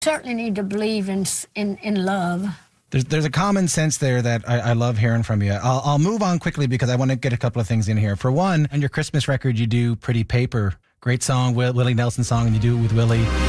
Certainly need to believe in love. There's a common sense there that I love hearing from you. I'll move on quickly because I want to get a couple of things in here. For one, on your Christmas record, you do Pretty Paper. Great song, Willie Nelson song, and you do it with Willie.